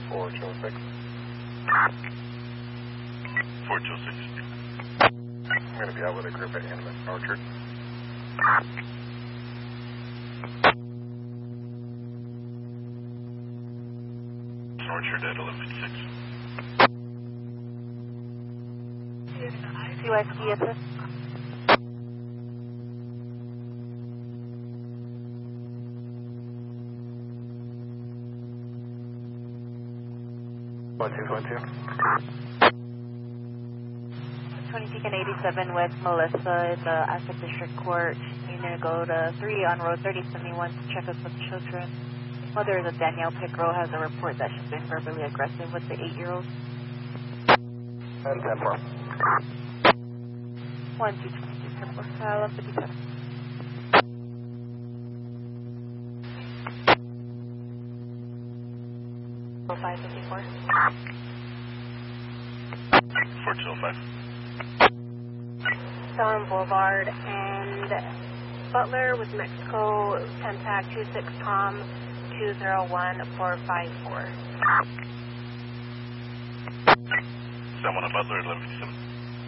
406. 406. I'm going to be out with a group at Animus Orchard. Orchard at 1156. CYCSS. One two. 20 Beacon 87 with Melissa in the Aztec District Court. You're going to go to 3 on road 3071 to check up with children. Mother of Danielle Pickrell has a report that she's been verbally aggressive with the 8-year-old. And 10 more. 1222, 10 more. 1157. Oh, 554. 4205. Stone Boulevard and Butler with Mexico, contact 26 Tom 201454. Someone on Butler at 1157.